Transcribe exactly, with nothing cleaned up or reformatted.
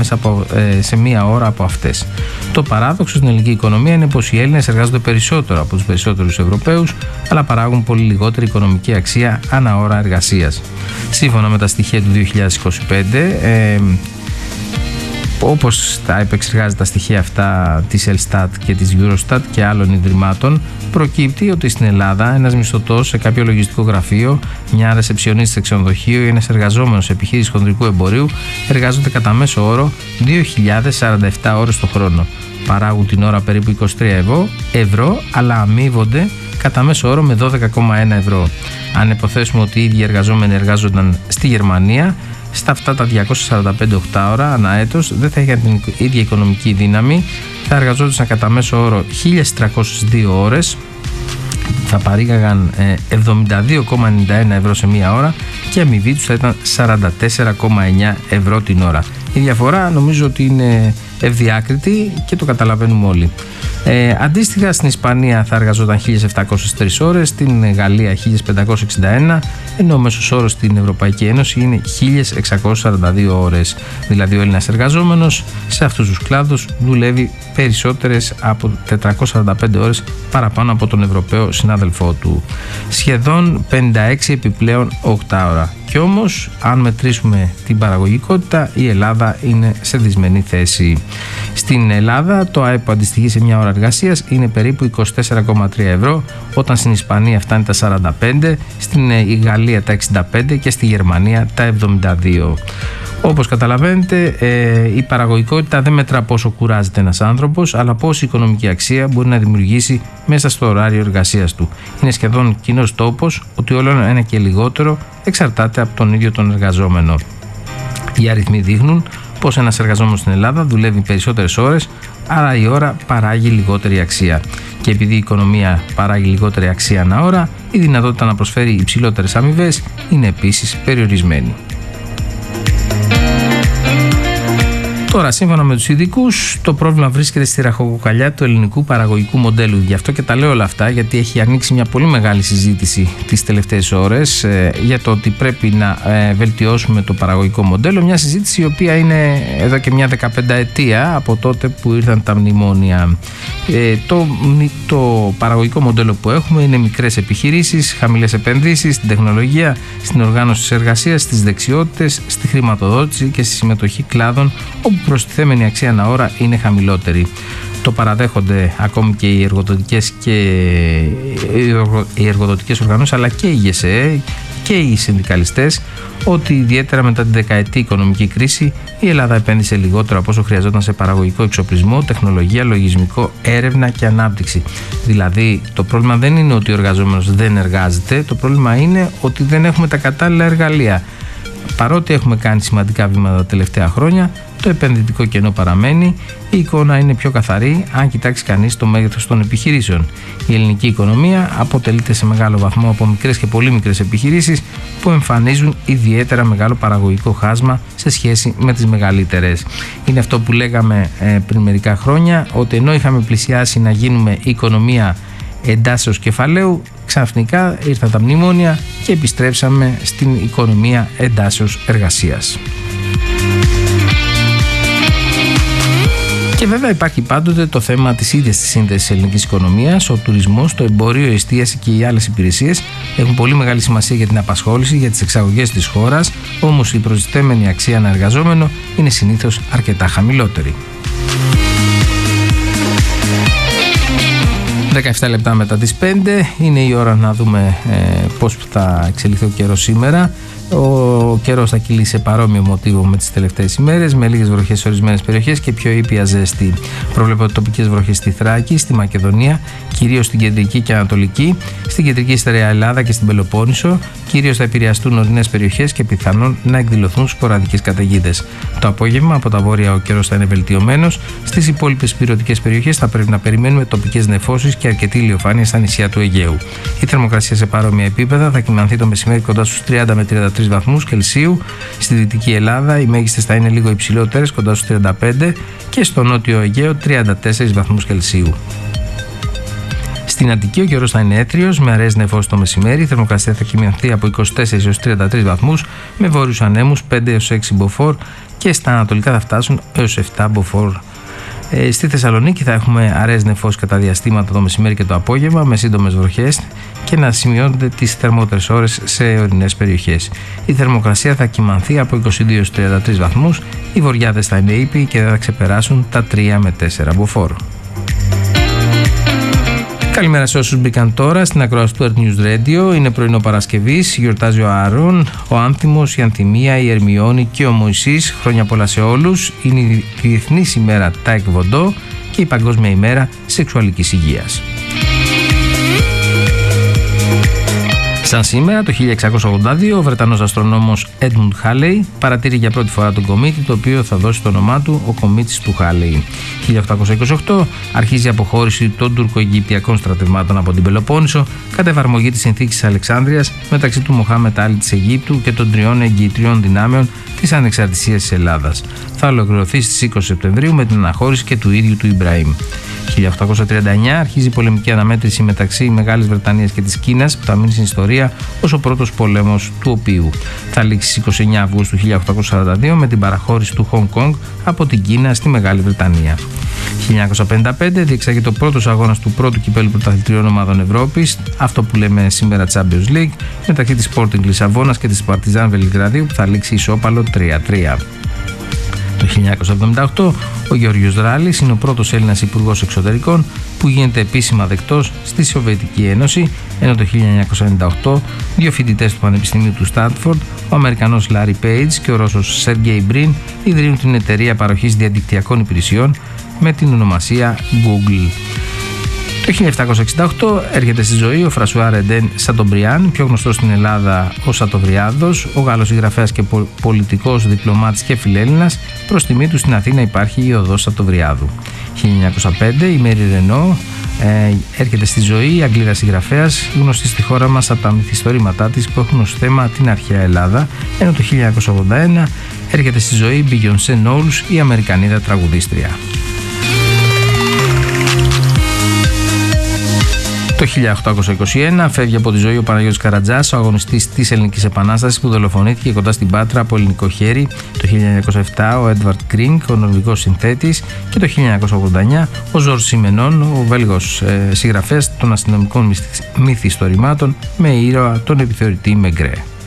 μέσα από, ε, σε μία ώρα από αυτές. Το παράδοξο στην ελληνική οικονομία είναι πως οι Έλληνες εργάζονται περισσότερο από τους περισσότερους Ευρωπαίους, αλλά παράγουν πολύ λιγότερη οικονομική αξία ανά ώρα εργασίας. Σύμφωνα με τα στοιχεία του δύο χιλιάδες είκοσι πέντε, ε, όπως τα επεξεργάζει τα στοιχεία αυτά της Ελστάτ και της Eurostat και άλλων ιδρυμάτων, προκύπτει ότι στην Ελλάδα ένας μισθωτός σε κάποιο λογιστικό γραφείο, μια ρεσεψιονίστ σε ξενοδοχείο ή ένας εργαζόμενος σε επιχείρηση χονδρικού εμπορίου εργάζονται κατά μέσο όρο δύο χιλιάδες σαράντα επτά ώρες το χρόνο. Παράγουν την ώρα περίπου είκοσι τρία ευρώ, αλλά αμείβονται κατά μέσο όρο με δώδεκα κόμμα ένα ευρώ. Αν υποθέσουμε ότι οι ίδιοι εργαζόμενοι εργάζονταν στη Γερμανία, στα αυτά τα διακόσια σαράντα πέντε οκτάωρα ανά έτος δεν θα είχαν την ίδια οικονομική δύναμη, θα εργαζόντουσαν κατά μέσο όρο χίλιες τριακόσιες δύο ώρες, θα παρήγαγαν εβδομήντα δύο κόμμα ενενήντα ένα ευρώ σε μία ώρα και η αμοιβή τους θα ήταν σαράντα τέσσερα κόμμα εννέα ευρώ την ώρα. Η διαφορά νομίζω ότι είναι ευδιάκριτη και το καταλαβαίνουμε όλοι. Ε, αντίστοιχα στην Ισπανία θα εργαζόταν χίλιες επτακόσιες τρεις ώρες, στην Γαλλία χίλιες πεντακόσιες εξήντα ένα, ενώ ο μέσος όρος στην Ευρωπαϊκή Ένωση είναι χίλιες εξακόσιες σαράντα δύο ώρες. Δηλαδή ο Έλληνας εργαζόμενος σε αυτούς τους κλάδους δουλεύει περισσότερες από τετρακόσιες σαράντα πέντε ώρες παραπάνω από τον Ευρωπαίο συνάδελφό του. Σχεδόν πενήντα έξι επιπλέον οκτάωρα. Κι όμως, αν μετρήσουμε την παραγωγικότητα, η Ελλάδα είναι σε δυσμενή θέση. Στην Ελλάδα, το ΑΕΠ που αντιστοιχεί σε μια ώρα εργασίας είναι περίπου είκοσι τέσσερα κόμμα τρία ευρώ, όταν στην Ισπανία φτάνει τα σαράντα πέντε, στην Γαλλία τα εξήντα πέντε και στη Γερμανία τα εβδομήντα δύο. Όπως καταλαβαίνετε, ε, η παραγωγικότητα δεν μετρά πόσο κουράζεται ένας άνθρωπος, αλλά πόση οικονομική αξία μπορεί να δημιουργήσει μέσα στο ωράριο εργασίας του. Είναι σχεδόν κοινός τόπος ότι όλο ένα και λιγότερο εξαρτάται από τον ίδιο τον εργαζόμενο. Οι αριθμοί δείχνουν πως ένας εργαζόμενος στην Ελλάδα δουλεύει περισσότερες ώρες, άρα η ώρα παράγει λιγότερη αξία. Και επειδή η οικονομία παράγει λιγότερη αξία ανά ώρα, η δυνατότητα να προσφέρει υψηλότερες αμοιβές είναι επίσης περιορισμένη. Τώρα, σύμφωνα με τους ειδικούς, το πρόβλημα βρίσκεται στη ραχοκοκαλιά του ελληνικού παραγωγικού μοντέλου. Γι' αυτό και τα λέω όλα αυτά, γιατί έχει ανοίξει μια πολύ μεγάλη συζήτηση τις τελευταίες ώρες ε, για το ότι πρέπει να ε, βελτιώσουμε το παραγωγικό μοντέλο. Μια συζήτηση η οποία είναι εδώ και μια δεκαπενταετία από τότε που ήρθαν τα μνημόνια. Ε, το, το παραγωγικό μοντέλο που έχουμε είναι μικρές επιχειρήσεις, χαμηλές επενδύσεις στην τεχνολογία, στην οργάνωση της εργασίας, στις δεξιότητες, στη χρηματοδότηση και στη συμμετοχή κλάδων όπου η προστιθέμενη αξία ανά ώρα είναι χαμηλότερη. Το παραδέχονται ακόμη και οι εργοδοτικές, και οι εργοδοτικές οργανώσεις, αλλά και η ΓΕΣΕ και οι συνδικαλιστές, ότι ιδιαίτερα μετά την δεκαετή οικονομική κρίση η Ελλάδα επένδυσε λιγότερο από όσο χρειαζόταν σε παραγωγικό εξοπλισμό, τεχνολογία, λογισμικό, έρευνα και ανάπτυξη. Δηλαδή το πρόβλημα δεν είναι ότι ο εργαζόμενος δεν εργάζεται, το πρόβλημα είναι ότι δεν έχουμε τα κατάλληλα εργαλεία. Παρότι έχουμε κάνει σημαντικά βήματα τα τελευταία χρόνια, το επενδυτικό κενό παραμένει, η εικόνα είναι πιο καθαρή αν κοιτάξει κανείς το μέγεθος των επιχειρήσεων. Η ελληνική οικονομία αποτελείται σε μεγάλο βαθμό από μικρές και πολύ μικρές επιχειρήσεις που εμφανίζουν ιδιαίτερα μεγάλο παραγωγικό χάσμα σε σχέση με τις μεγαλύτερες. Είναι αυτό που λέγαμε ε, πριν μερικά χρόνια, ότι ενώ είχαμε πλησιάσει να γίνουμε οικονομία εντάσσεως κεφαλαίου, ξαφνικά ήρθαν τα μνημόνια και επιστρέψαμε στην οικονομία εντάσσεως εργασίας. Και βέβαια υπάρχει πάντοτε το θέμα της ίδιας της σύνδεσης της ελληνικής οικονομίας. Ο τουρισμός, το εμπόριο, η εστίαση και οι άλλες υπηρεσίες έχουν πολύ μεγάλη σημασία για την απασχόληση, για τις εξαγωγές της χώρας, όμως η προστιθέμενη αξία ανά εργαζόμενο είναι συνήθως αρκετά χαμηλότερη. δεκαεπτά λεπτά μετά τις πέντε είναι η ώρα να δούμε ε, πώς θα εξελιχθεί ο καιρός σήμερα. Ο καιρός θα κυλήσει σε παρόμοιο μοτίβο με τις τελευταίες ημέρες, με λίγες βροχές σε ορισμένες περιοχές και πιο ήπια ζέστη. Προβλέπονται τοπικές βροχές στη Θράκη, στη Μακεδονία, κυρίως στην κεντρική και ανατολική, στην κεντρική στερεά Ελλάδα και στην Πελοπόννησο. Κυρίως θα επηρεαστούν ορεινές περιοχές και πιθανόν να εκδηλωθούν σποραδικές καταιγίδες. Το απόγευμα από τα βόρεια ο καιρός θα είναι βελτιωμένος. Στις υπόλοιπες ηπειρωτικές περιοχές θα πρέπει να περιμένουμε τοπικές νεφώσεις και αρκετή ηλιοφάνεια στα νησιά του Αιγαίου. Η θερμοκρασία σε παρόμοια επίπεδα θα κυμανθεί το μεσημέρι κοντά στους τριάντα με τριάντα τρεις βαθμούς Κελσίου. Στη Δυτική Ελλάδα οι μέγιστες θα είναι λίγο υψηλότερες, κοντά στους τριάντα πέντε, και στο νότιο Αιγαίο τριάντα τέσσερις βαθμούς Κελσίου. Στην Αττική ο καιρός θα είναι έθριος με αραιές νεφώσεις το μεσημέρι. Η θερμοκρασία θα κυμανθεί από είκοσι τέσσερις έως τριάντα τρεις βαθμούς με βόρειους ανέμους πέντε έως έξι μποφόρ και στα ανατολικά θα φτάσουν έως επτά μποφόρ. Ε, στη Θεσσαλονίκη θα έχουμε αραιές νεφώσεις κατά διαστήματα το μεσημέρι και το απόγευμα με σύντομες βροχές και να σημειώνονται τις θερμότερες ώρες σε ορεινές περιοχές. Η θερμοκρασία θα κυμανθεί από είκοσι δύο έως τριάντα τρεις βαθμούς. Οι βοριάδες θα είναι ήπιοι και δεν θα ξεπεράσουν τα τρία με τέσσερα μποφόρ. Καλημέρα σε όσους μπήκαν τώρα στην ακρόαση του Earth News Radio. Είναι πρωινό Παρασκευής, γιορτάζει ο Άρων, ο Άνθιμος, η Ανθιμία, η Ερμιόνη και ο Μωυσής. Χρόνια πολλά σε όλους. Είναι η Διεθνής ημέρα Taekwondo και η Παγκόσμια ημέρα Σεξουαλικής Υγείας. Σαν σήμερα, το χίλια εξακόσια ογδόντα δύο, ο Βρετανός αστρονόμος Edmund Halley παρατήρει για πρώτη φορά τον κομήτη, το οποίο θα δώσει το όνομά του ο κομήτης του Halley. χίλια οκτακόσια είκοσι οκτώ αρχίζει η αποχώρηση των τουρκο-αιγυπτιακών στρατευμάτων από την Πελοπόννησο κατά εφαρμογή της συνθήκης της Αλεξάνδρειας μεταξύ του Μοχάμετ Άλι της Αιγύπτου και των τριών εγγυητριών δυνάμεων της ανεξαρτησίας της Ελλάδας. Θα ολοκληρωθεί στις είκοσι Σεπτεμβρίου με την αναχώρηση και του ίδιου του Ιμπραήμ. χίλια οκτακόσια τριάντα εννιά αρχίζει η πολεμική αναμέτρηση μεταξύ Μεγάλης Βρετανίας και της Κίνας που θα μείνει στην ιστορία ως ο πρώτος πόλεμος του οποίου θα λήξει στις είκοσι εννέα Αυγούστου χίλια οκτακόσια σαράντα δύο με την παραχώρηση του Χονγκ Κονγκ από την Κίνα στη Μεγάλη Βρετανία. χίλια εννιακόσια πενήντα πέντε διεξάγεται ο πρώτος αγώνας του πρώτου κυπέλλου πρωταθλητριών ομάδων Ευρώπης, αυτό που λέμε σήμερα Champions League, μεταξύ της Sporting Λισαβόνας και της Παρτιζάν Βελιγραδίου που θα λήξει ισόπαλο τρία τρία. Το χίλια εννιακόσια εβδομήντα οκτώ ο Γεώργιος Δράλης είναι ο πρώτος Έλληνας Υπουργός Εξωτερικών που γίνεται επίσημα δεκτός στη Σοβιετική Ένωση, ενώ το χίλια εννιακόσια ενενήντα οκτώ δύο φοιτητές του Πανεπιστημίου του Στάνφορντ, ο Αμερικανός Λάρι Πέιτζ και ο Ρώσος Σεργέι Μπριν, ιδρύουν την εταιρεία παροχής διαδικτυακών υπηρεσιών με την ονομασία Google. Το χίλια επτακόσια εξήντα οκτώ έρχεται στη ζωή ο Φρανσουά Ρεντέν Σατομπριάν, πιο γνωστός στην Ελλάδα ως Σατοβριάδος, ο Γάλλος συγγραφέας και πολιτικός, διπλωμάτης και φιλέλληνας. Προς τιμή του στην Αθήνα υπάρχει η οδός Σατοβριάδου. χίλια εννιακόσια πέντε η Μέρι Ρενό ε, έρχεται στη ζωή, η Αγγλίδα συγγραφέας, γνωστή στη χώρα μας από τα μυθιστορήματά της που έχουν ως θέμα την αρχαία Ελλάδα, ενώ το χίλια εννιακόσια ογδόντα ένα έρχεται στη ζωή η Μπιγιονσέ Νόουλς, η Αμερικανίδα τραγουδίστρια. Το χίλια οκτακόσια είκοσι ένα φεύγει από τη ζωή ο Παναγιώτης Καρατζάς, ο αγωνιστής της Ελληνικής Επανάστασης που δολοφονήθηκε κοντά στην Πάτρα από ελληνικό χέρι. Το χίλια εννιακόσια επτά ο Έντβαρτ Γκρίνγκ, ο νορβηγός συνθέτης, και το χίλια εννιακόσια ογδόντα εννιά ο Ζορζ Σιμενών, ο Βέλγος ε, συγγραφέας των αστυνομικών μυθιστορημάτων με ήρωα τον επιθεωρητή Μεγκρέ.